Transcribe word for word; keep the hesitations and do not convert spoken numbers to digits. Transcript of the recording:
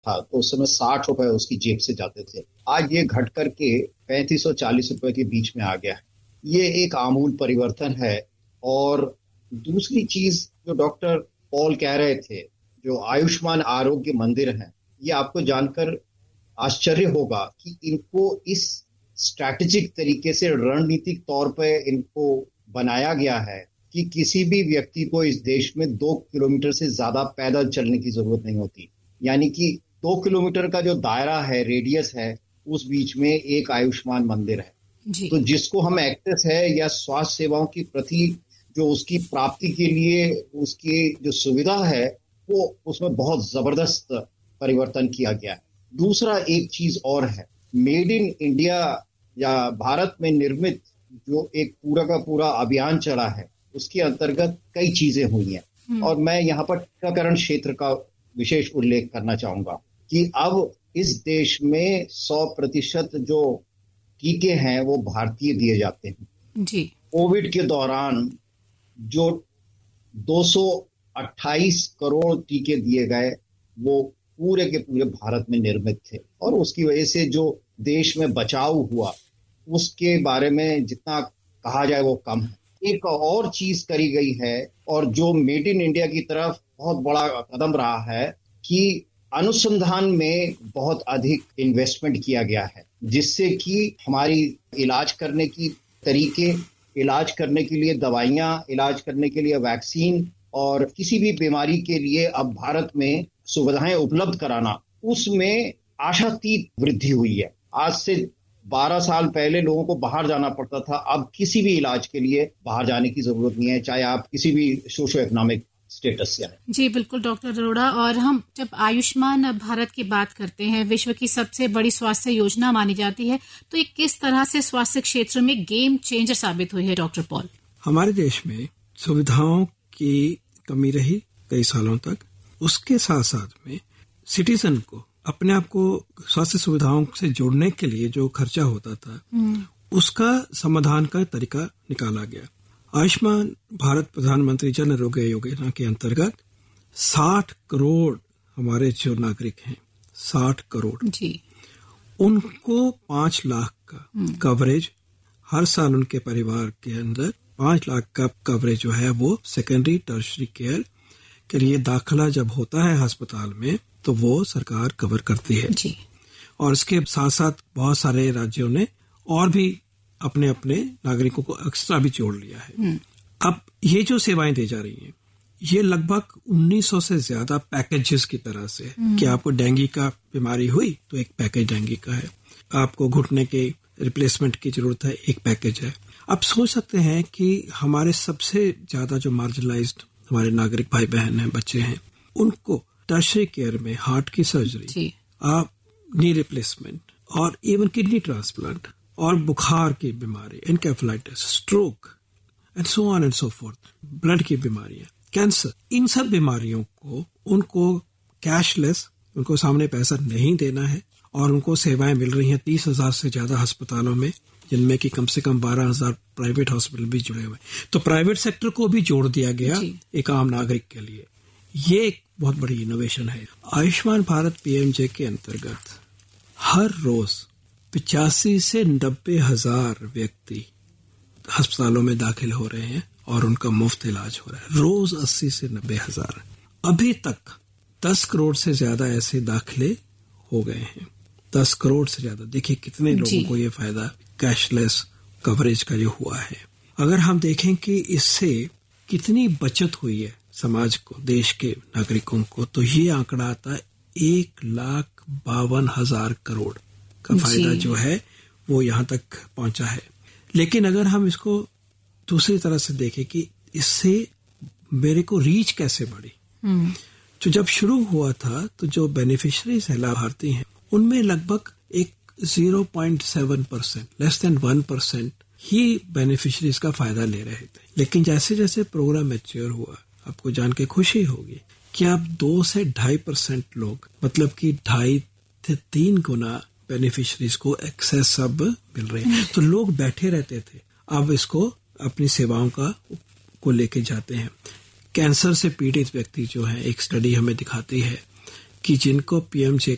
था तो उस समय साठ रुपए उसकी जेब से जाते थे। आज ये घट करके पैंतीस सौ चालीस रुपए के बीच में आ गया है। ये एक आमूल परिवर्तन है। और दूसरी चीज जो डॉक्टर पॉल कह रहे थे, जो आयुष्मान आरोग्य मंदिर है, ये आपको जानकर आश्चर्य होगा कि इनको इस स्ट्रैटेजिक तरीके से रणनीतिक तौर पे इनको बनाया गया है कि किसी भी व्यक्ति को इस देश में दो किलोमीटर से ज्यादा पैदल चलने की जरूरत नहीं होती। यानी कि दो किलोमीटर का जो दायरा है, रेडियस है, उस बीच में एक आयुष्मान मंदिर है। जी। तो जिसको हम एक्सेस है या स्वास्थ्य सेवाओं की प्रति जो उसकी प्राप्ति के लिए उसकी जो सुविधा है, वो उसमें बहुत जबरदस्त परिवर्तन किया गया है। दूसरा एक चीज और है, मेड इन इंडिया या भारत में निर्मित जो एक पूरा का पूरा अभियान चला है, उसके अंतर्गत कई चीजें हुई हैं। और मैं यहाँ पर टीकाकरण क्षेत्र का विशेष उल्लेख करना चाहूंगा कि अब इस देश में सौ प्रतिशत जो टीके हैं वो भारतीय दिए जाते हैं। जी। कोविड के दौरान जो दो सौ अट्ठाईस करोड़ टीके दिए गए, वो पूरे के पूरे भारत में निर्मित थे। और उसकी वजह से जो देश में बचाव हुआ, उसके बारे में जितना कहा जाए वो कम है। एक और चीज करी गई है और जो मेड इन इंडिया की तरफ बहुत बड़ा कदम रहा है कि अनुसंधान में बहुत अधिक इन्वेस्टमेंट किया गया है, जिससे कि हमारी इलाज करने की तरीके, इलाज करने के लिए दवाइयां, इलाज करने के लिए वैक्सीन और किसी भी बीमारी के लिए अब भारत में सुविधाएं उपलब्ध कराना, उसमें आशातीत वृद्धि हुई है। आज से बारह साल पहले लोगों को बाहर जाना पड़ता था, अब किसी भी इलाज के लिए बाहर जाने की जरूरत नहीं है, चाहे आप किसी भी सोशो इकोनॉमिक स्टेटस से आए। जी बिल्कुल डॉक्टर अरोड़ा। और हम जब आयुष्मान भारत की बात करते हैं, विश्व की सबसे बड़ी स्वास्थ्य योजना मानी जाती है, तो ये किस तरह से स्वास्थ्य क्षेत्र में गेम चेंजर साबित हुई है डॉक्टर पॉल? हमारे देश में सुविधाओं की कमी रही कई सालों तक, उसके साथ साथ में सिटीजन को अपने आप को स्वास्थ्य सुविधाओं से जोड़ने के लिए जो खर्चा होता था, उसका समाधान का तरीका निकाला गया। आयुष्मान भारत प्रधानमंत्री जन आरोग्य योजना के अंतर्गत साठ करोड़ हमारे जो नागरिक हैं, साठ करोड़ जी, उनको पांच लाख का कवरेज हर साल उनके परिवार के अंदर पांच लाख का कवरेज जो है वो सेकेंडरी टर्शरी केयर के लिए दाखिला जब होता है अस्पताल में, तो वो सरकार कवर करती है जी। और इसके साथ साथ बहुत सारे राज्यों ने और भी अपने अपने नागरिकों को एक्स्ट्रा भी जोड़ लिया है। अब ये जो सेवाएं दी जा रही हैं, ये लगभग उन्नीस सौ से ज्यादा पैकेजेस की तरह से है कि आपको डेंगू का बीमारी हुई तो एक पैकेज डेंगू का है, आपको घुटने के रिप्लेसमेंट की जरूरत है, एक पैकेज है। आप सोच सकते हैं कि हमारे सबसे ज्यादा जो मार्जिनलाइज्ड हमारे नागरिक भाई बहन हैं, बच्चे हैं, उनको टर्शरी केयर में हार्ट की सर्जरी, आप नी रिप्लेसमेंट और इवन किडनी ट्रांसप्लांट और बुखार की बीमारी, encephalitis, stroke and so on and so fourth, blood की बीमारियां, कैंसर, इन सब बीमारियों को उनको कैशलेस, उनको सामने पैसा नहीं देना है और उनको सेवाएं मिल रही हैं तीस हजार से ज्यादा अस्पतालों में, जिनमें कि कम से कम बारह हजार प्राइवेट हॉस्पिटल भी जुड़े हुए। तो प्राइवेट सेक्टर को भी जोड़ दिया गया एक आम नागरिक के लिए। ये एक बहुत बड़ी इनोवेशन है। आयुष्मान भारत पीएमजे के अंतर्गत हर रोज पिचासी से नब्बे हजार व्यक्ति अस्पतालों में दाखिल हो रहे हैं और उनका मुफ्त इलाज हो रहा है। रोज अस्सी से नब्बे हजार। अभी तक दस करोड़ से ज्यादा ऐसे दाखिले हो गए हैं। दस करोड़ से ज्यादा। देखिए कितने लोगों को ये फायदा कैशलेस कवरेज का जो हुआ है। अगर हम देखें कि इससे कितनी बचत हुई है समाज को, देश के नागरिकों को, तो ये आंकड़ा आता है एक लाख बावन हजार करोड़ का फायदा जो है वो यहाँ तक पहुंचा है। लेकिन अगर हम इसको दूसरी तरह से देखें कि इससे मेरे को रीच कैसे बढ़ी, तो जब शुरू हुआ था तो जो बेनिफिशियरीज है, लाभार्थी हैं, उनमें लगभग एक zero point seven percent, less than one percent ही बेनिफिशियरीज का फायदा ले रहे थे। लेकिन जैसे जैसे प्रोग्राम मैच्योर हुआ, आपको जान के खुशी होगी कि अब दो से ढाई परसेंट लोग, मतलब कि ढाई से तीन गुना बेनिफिशियरीज को एक्सेस सब मिल रहे हैं। तो लोग बैठे रहते थे, अब इसको अपनी सेवाओं का को लेके जाते हैं। कैंसर से पीड़ित व्यक्ति जो है, एक स्टडी हमें दिखाती है कि जिनको पीएमजे